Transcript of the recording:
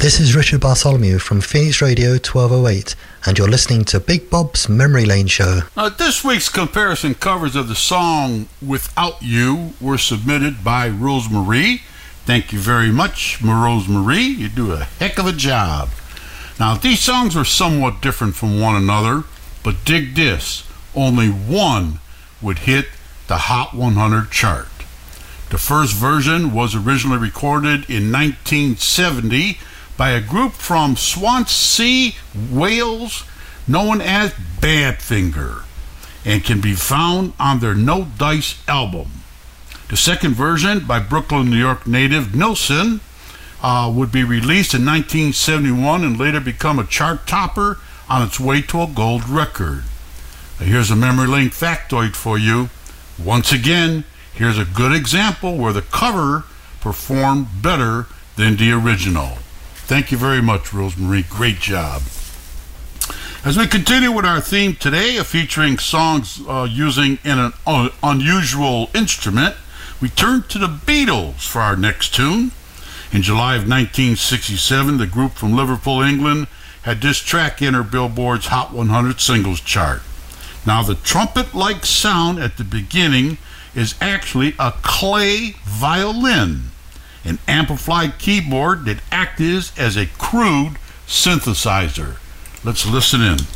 This is Richard Bartholomew from Phoenix Radio 1208, and you're listening to Big Bob's Memory Lane Show. This week's comparison covers of the song Without You were submitted by Rosemarie. Thank you very much, Rosemarie. You do a heck of a job. Now, these songs are somewhat different from one another, but dig this, only one would hit the Hot 100 chart. The first version was originally recorded in 1970 by a group from Swansea, Wales, known as Badfinger, and can be found on their No Dice album. The second version, by Brooklyn, New York native Nilsson, would be released in 1971 and later become a chart topper on its way to a gold record. Now, here's a memory lane factoid for you. Once again, here's a good example where the cover performed better than the original. Thank you very much, Rosemarie. Great job. As we continue with our theme today, featuring songs using an unusual instrument, we turn to the Beatles for our next tune. In July of 1967, the group from Liverpool, England, had this track enter Billboard's Hot 100 singles chart. Now, the trumpet-like sound at the beginning is actually a clay violin, an amplified keyboard that acted as a crude synthesizer. Let's listen in.